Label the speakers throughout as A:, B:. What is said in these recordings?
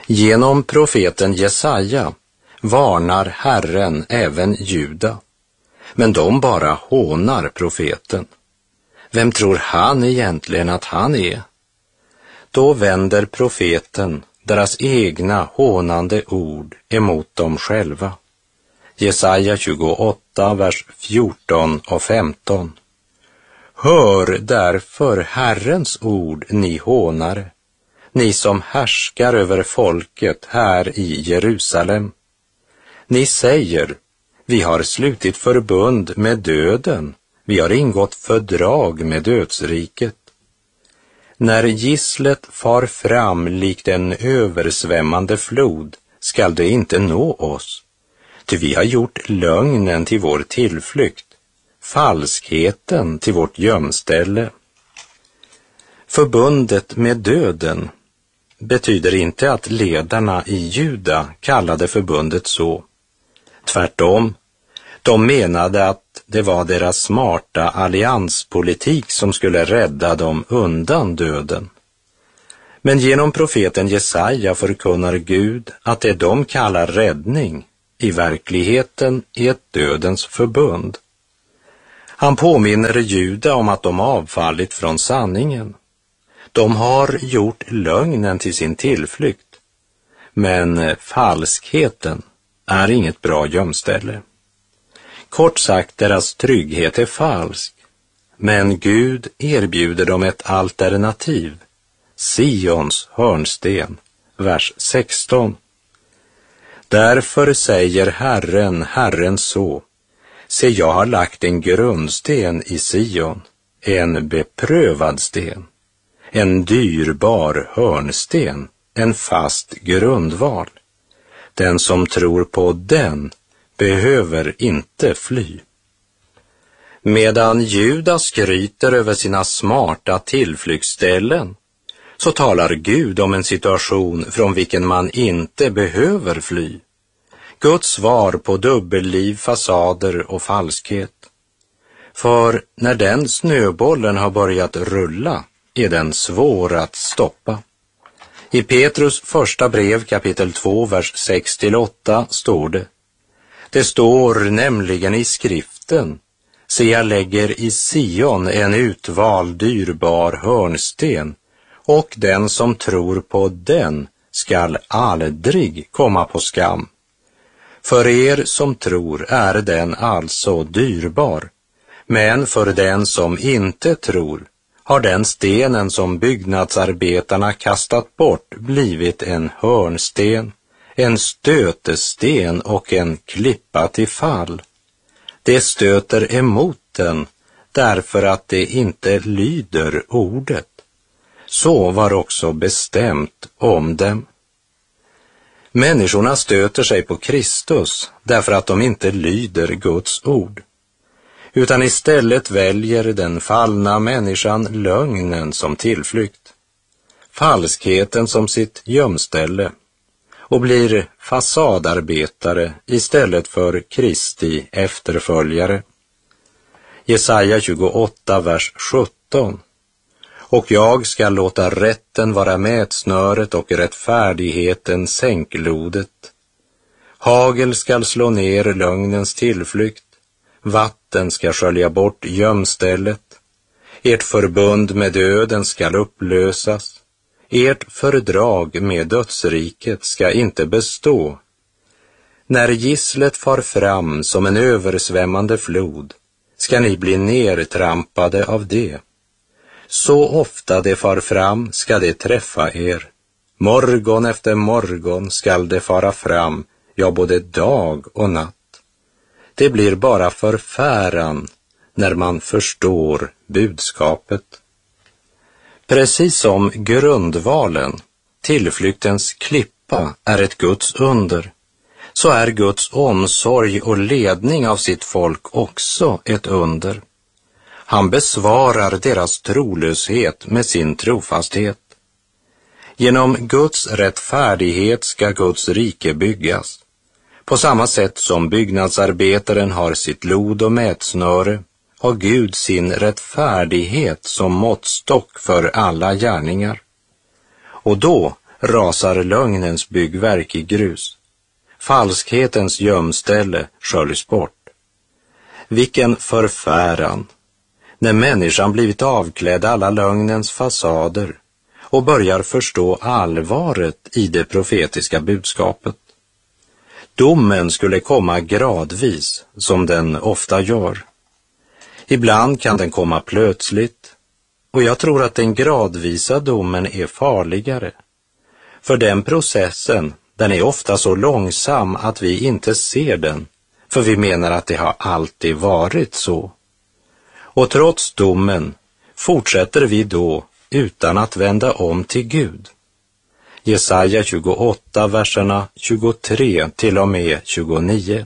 A: Genom profeten Jesaja varnar Herren även Juda, men de bara hånar profeten. Vem tror han egentligen att han är? Då vänder profeten deras egna hånande ord emot dem själva. Jesaja 28, vers 14 och 15. Hör därför Herrens ord, ni hånare, ni som härskar över folket här i Jerusalem. Ni säger, vi har slutit förbund med döden, vi har ingått fördrag med dödsriket. När gisslet far fram likt en översvämmande flod skall det inte nå oss, ty vi har gjort lögnen till vår tillflykt, falskheten till vårt gömställe. Förbundet med döden betyder inte att ledarna i Juda kallade förbundet så. Tvärtom, de menade att det var deras smarta allianspolitik som skulle rädda dem undan döden. Men genom profeten Jesaja förkunnar Gud att det de kallar räddning i verkligheten är ett dödens förbund. Han påminner Juda om att de avfallit från sanningen. De har gjort lögnen till sin tillflykt, men falskheten är inget bra gömställe. Kort sagt, deras trygghet är falsk, men Gud erbjuder dem ett alternativ, Sions hörnsten, vers 16. Därför säger Herren, Herren så, se jag har lagt en grundsten i Sion, en beprövad sten, en dyrbar hörnsten, en fast grundval. Den som tror på den behöver inte fly. Medan Juda skryter över sina smarta tillflyktsställen, så talar Gud om en situation från vilken man inte behöver fly. Guds svar på dubbelliv, fasader och falskhet. För när den snöbollen har börjat rulla är den svår att stoppa. I Petrus första brev kapitel 2, vers 6-8 står det. Det står nämligen i skriften, se jag lägger i Sion en utvald dyrbar hörnsten, och den som tror på den skall aldrig komma på skam. För er som tror är den alltså dyrbar, men för den som inte tror har den stenen som byggnadsarbetarna kastat bort blivit en hörnsten, en stötesten och en klippa till fall. Det stöter emot den därför att det inte lyder ordet. Så var också bestämt om dem. Människorna stöter sig på Kristus därför att de inte lyder Guds ord, utan istället väljer den fallna människan lögnen som tillflykt, falskheten som sitt gömställe, och blir fasadarbetare istället för Kristi efterföljare. Jesaja 28, vers 17. Och jag ska låta rätten vara mätsnöret och rättfärdigheten sänklodet. Hagel skall slå ner lögnens tillflykt, vatten ska skölja bort gömstället. Ert förbund med döden skall upplösas. Ert fördrag med dödsriket ska inte bestå. När gisslet far fram som en översvämmande flod ska ni bli nertrampade av det. Så ofta det far fram ska det träffa er. Morgon efter morgon skall det fara fram, ja både dag och natt. Det blir bara förfäran när man förstår budskapet. Precis som grundvalen, tillflyktens klippa, är ett Guds under, så är Guds omsorg och ledning av sitt folk också ett under. Han besvarar deras trolöshet med sin trofasthet. Genom Guds rättfärdighet ska Guds rike byggas. På samma sätt som byggnadsarbetaren har sitt lod och mätsnöre, har Gud sin rättfärdighet som måttstock för alla gärningar. Och då rasar lögnens byggverk i grus. Falskhetens gömställe sköljs bort. Vilken förfäran när människan blivit avklädd alla lögnens fasader och börjar förstå allvaret i det profetiska budskapet. Domen skulle komma gradvis, som den ofta gör. Ibland kan den komma plötsligt, och jag tror att den gradvisa domen är farligare. För den processen, den är ofta så långsam att vi inte ser den, för vi menar att det har alltid varit så. Och trots domen fortsätter vi då utan att vända om till Gud. Jesaja 28, verserna 23 till och med 29.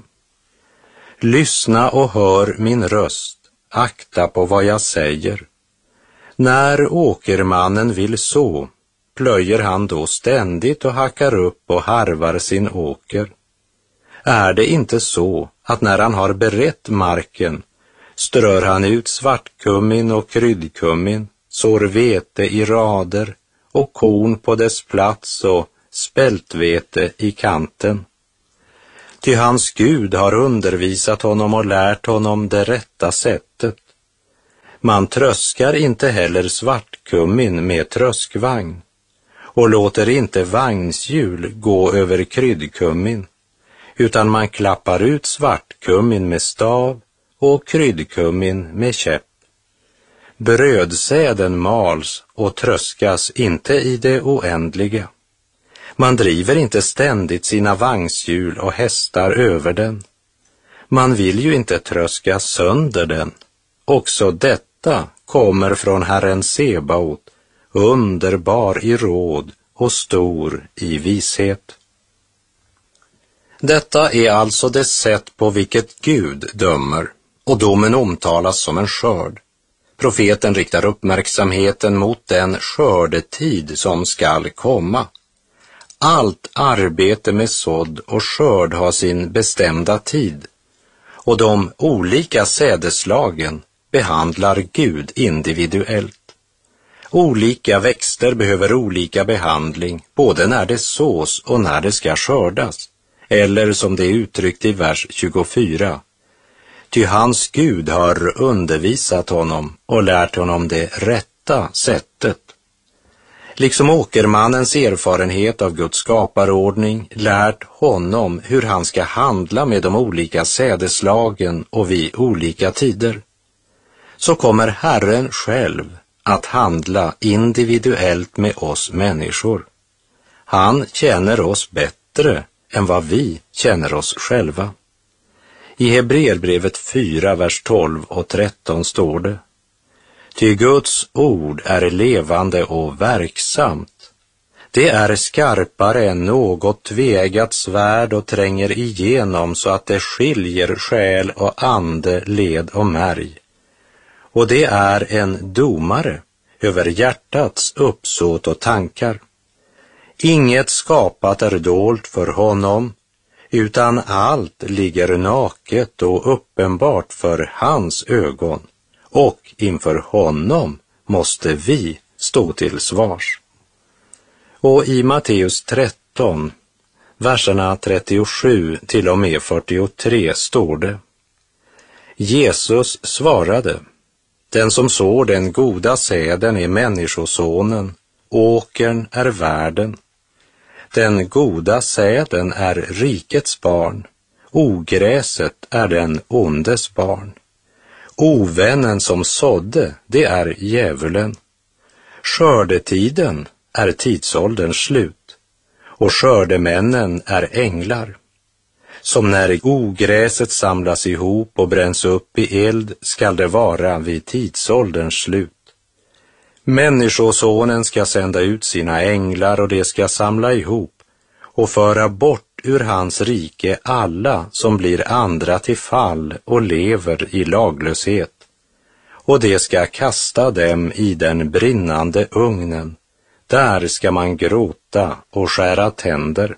A: Lyssna och hör min röst, akta på vad jag säger. När åkermannen vill så, plöjer han då ständigt och hackar upp och harvar sin åker. Är det inte så att när han har berett marken, strör han ut svartkummin och kryddkummin, sår vete i rader och korn på dess plats och spältvete i kanten. Ty hans Gud har undervisat honom och lärt honom det rätta sättet. Man tröskar inte heller svartkummin med tröskvagn och låter inte vagnshjul gå över kryddkummin, utan man klappar ut svartkummin med stav och kryddkummin med käpp. Brödsäden mals och tröskas inte i det oändliga. Man driver inte ständigt sina vagnshjul och hästar över den. Man vill ju inte tröska sönder den. Också detta kommer från Herren Sebaot, underbar i råd och stor i vishet. Detta är alltså det sätt på vilket Gud dömer, och domen omtalas som en skörd. Profeten riktar uppmärksamheten mot den skördetid som skall komma. Allt arbete med sådd och skörd har sin bestämda tid, och de olika sädeslagen behandlar Gud individuellt. Olika växter behöver olika behandling, både när det sås och när det ska skördas, eller som det är uttryckt i vers 24. Ty hans Gud har undervisat honom och lärt honom det rätta sättet. Liksom åkermannens erfarenhet av Guds skaparordning lärt honom hur han ska handla med de olika sädeslagen och vid olika tider, så kommer Herren själv att handla individuellt med oss människor. Han känner oss bättre än vad vi känner oss själva. I Hebreerbrevet 4, vers 12 och 13 står det: Ty Guds ord är levande och verksamt. Det är skarpare än något tveeggat svärd och tränger igenom så att det skiljer själ och ande, led och märg. Och det är en domare över hjärtats uppsåt och tankar. Inget skapat är dolt för honom, utan allt ligger naket och uppenbart för hans ögon, och inför honom måste vi stå till svars. Och i Matteus 13, verserna 37 till och med 43 står det: Jesus svarade: Den som sår den goda säden är människosonen, åkern är världen. Den goda säden är rikets barn, ogräset är den ondes barn. Ovännen som sådde, det är djävulen. Skördetiden är tidsålderns slut, och skördemännen är änglar. Som när ogräset samlas ihop och bränns upp i eld skall det vara vid tidsålderns slut. Människosonen ska sända ut sina änglar, och de ska samla ihop och föra bort ur hans rike alla som blir andra till fall och lever i laglöshet. Och de ska kasta dem i den brinnande ugnen. Där ska man gråta och skära tänder.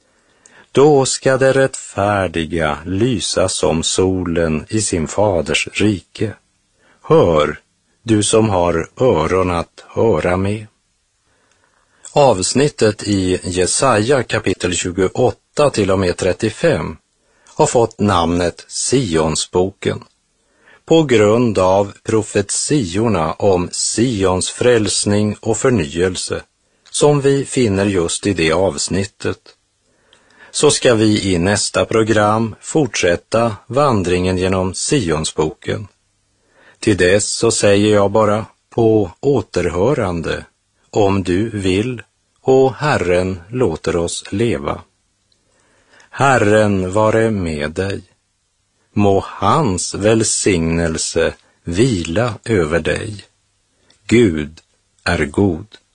A: Då ska det rättfärdiga lysa som solen i sin faders rike. Hör, du som har öron att höra med. Avsnittet i Jesaja kapitel 28 till och med 35 har fått namnet Sionsboken på grund av profetiorna om Sions frälsning och förnyelse som vi finner just i det avsnittet. Så ska vi i nästa program fortsätta vandringen genom Sionsboken. Till dess så säger jag bara på återhörande, om du vill, och Herren låter oss leva. Herren vare med dig. Må hans välsignelse vila över dig. Gud är god.